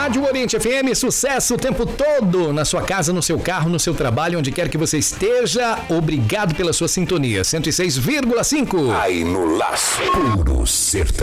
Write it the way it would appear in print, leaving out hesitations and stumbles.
Rádio Oriente FM, sucesso o tempo todo, na sua casa, no seu carro, no seu trabalho, onde quer que você esteja. Obrigado pela sua sintonia. 106,5. Aí no Laço, puro sertão.